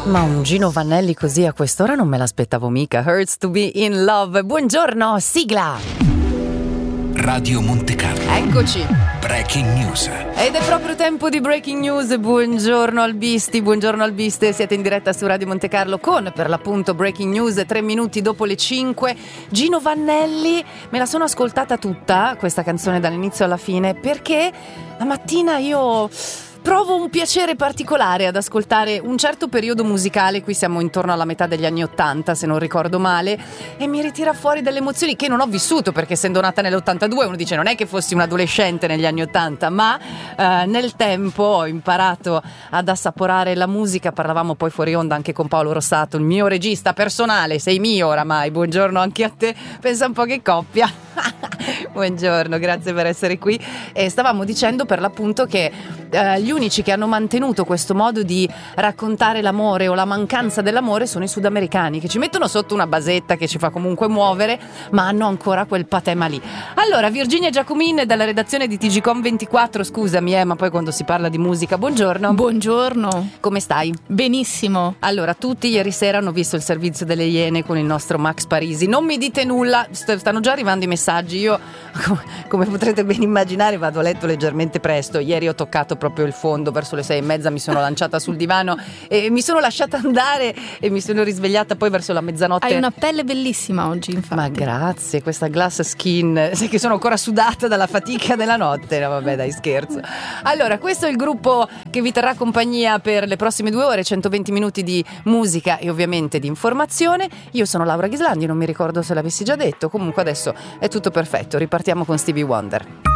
Ma un Gino Vannelli così a quest'ora non me l'aspettavo mica. Hurts to be in love. Buongiorno, sigla. Radio Montecarlo. Eccoci. Breaking News. Ed è proprio tempo di Breaking News. Buongiorno albisti, buongiorno albiste. Siete in diretta su Radio Montecarlo con, per l'appunto, Breaking News 3 minuti dopo le 5. Gino Vannelli, me la sono ascoltata tutta questa canzone dall'inizio alla fine perché la mattina io provo un piacere particolare ad ascoltare un certo periodo musicale. Qui siamo intorno alla metà degli anni 80, se non ricordo male, e mi ritira fuori delle emozioni che non ho vissuto, perché essendo nata nell'82 uno dice non è che fossi un adolescente negli anni 80, ma nel tempo ho imparato ad assaporare la musica. Parlavamo poi fuori onda anche con Paolo Rossato, il mio regista personale. Sei mio oramai, buongiorno anche a te, pensa un po' che coppia. Buongiorno, grazie per essere qui. E stavamo dicendo per l'appunto che gli unici che hanno mantenuto questo modo di raccontare l'amore o la mancanza dell'amore sono i sudamericani, che ci mettono sotto una basetta che ci fa comunque muovere, ma hanno ancora quel patema lì. Allora, Virginia Giacomin dalla redazione di TGcom24, scusami ma poi quando si parla di musica, buongiorno. Buongiorno. Come stai? Benissimo. Allora, tutti ieri sera hanno visto il servizio delle Iene con il nostro Max Parisi. Non mi dite nulla, stanno già arrivando i messaggi. Io, come potrete ben immaginare, vado a letto leggermente presto. Ieri ho toccato proprio il fondo, verso le 6:30 mi sono lanciata sul divano e mi sono lasciata andare e mi sono risvegliata poi verso la mezzanotte. Hai una pelle bellissima oggi, infatti. Ma grazie, questa glass skin. Sai che sono ancora sudata dalla fatica della notte. No, vabbè, dai, scherzo. Allora, questo è il gruppo che vi terrà compagnia per le prossime 2 ore, 120 minuti di musica e ovviamente di informazione. Io sono Laura Ghislandi, non mi ricordo se l'avessi già detto. Comunque adesso è tutto perfetto, ripartiamo con Stevie Wonder.